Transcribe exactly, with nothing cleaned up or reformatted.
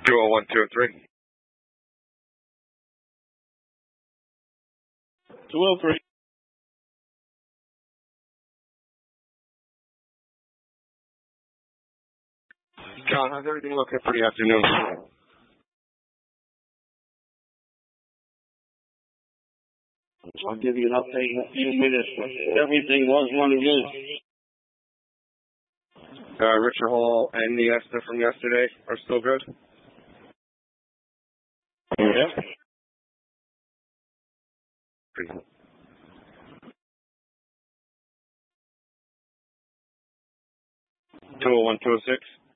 two oh one, two oh three. two oh three. John, how's everything looking for the afternoon? I'll give you an update in a few minutes. Everything was running good. Uh, Richard Hall and the Esther from yesterday are still good? Yeah. two oh one, two oh six.